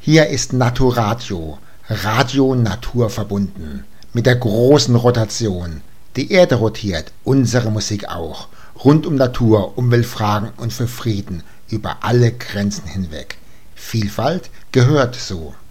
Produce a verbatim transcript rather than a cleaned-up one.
Hier ist Naturadio, Radio naturverbunden, mit der großen Rotation. Die Erde rotiert, unsere Musik auch, rund um Natur, Umweltfragen und für Frieden, über alle Grenzen hinweg. Vielfalt gehört so.